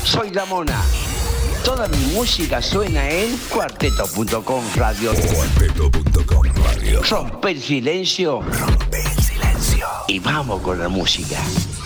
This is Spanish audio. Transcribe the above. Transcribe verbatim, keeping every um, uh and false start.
Soy La Mona. Toda mi música suena en cuarteto punto com Radio. cuarteto punto com Radio. Rompe el silencio. Rompe el silencio. Y vamos con la música.